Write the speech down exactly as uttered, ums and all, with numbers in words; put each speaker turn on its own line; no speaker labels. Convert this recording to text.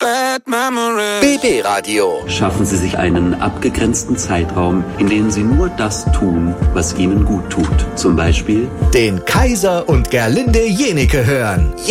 bad memories.
B B Radio.
Schaffen Sie sich einen abgegrenzten Zeitraum, in dem Sie nur das tun, was Ihnen gut tut. Zum Beispiel
den Kaiser und Gerlinde Jenike hören.